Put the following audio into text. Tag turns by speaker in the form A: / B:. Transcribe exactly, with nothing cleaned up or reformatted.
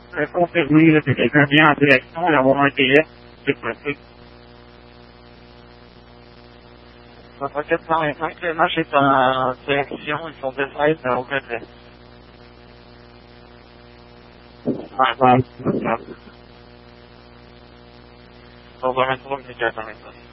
A: Le confirmer, là, c'est quelqu'un vient en direction, d'avoir un T S, c'est possible. Ça fait quatre cent vingt-cinq, le match est en direction, ils sont dix-sept dans l'autre adresse. Ouais, ouais, c'est ça. Dans un vingt-trois, c'est quatre cent vingt-cinq.